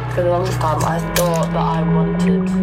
For the longest time, I thought that I wanted